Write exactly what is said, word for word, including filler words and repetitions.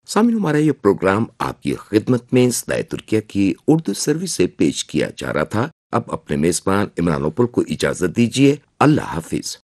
सामिन हमारा ये प्रोग्राम आपकी खिदमत में सदाए तुर्किया की उर्दू सर्विस से पेश किया जा रहा था। अब अपने मेजबान इमरान ओपुल को इजाजत दीजिए। अल्लाह हाफिज।